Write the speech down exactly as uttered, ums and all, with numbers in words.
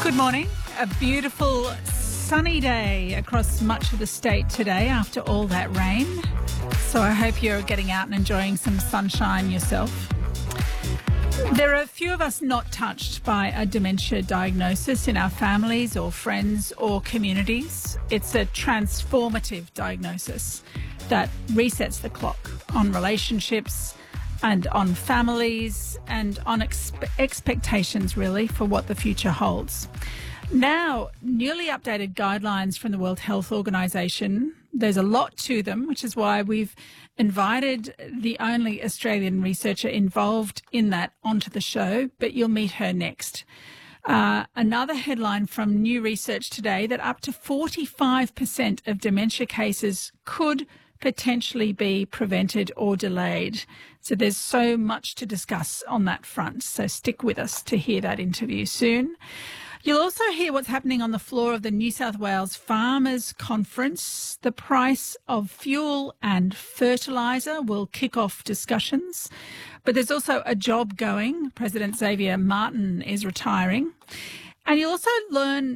Good morning. A beautiful sunny day across much of the state today after all that rain. So I hope you're getting out and enjoying some sunshine yourself. There are a few of us not touched by a dementia diagnosis in our families or friends or communities. It's a transformative diagnosis that resets the clock on relationships and on families and on expe- expectations, really, for what the future holds. Now, newly updated guidelines from the World Health Organization, there's a lot to them, which is why we've invited the only Australian researcher involved in that onto the show, but you'll meet her next. Uh, another headline from new research today that up to forty-five percent of dementia cases could potentially be prevented or delayed. So there's so much to discuss on that front. So stick with us to hear that interview soon. You'll also hear what's happening on the floor of the New South Wales Farmers Conference. The price of fuel and fertiliser will kick off discussions. But there's also a job going. President Xavier Martin is retiring. And you'll also learn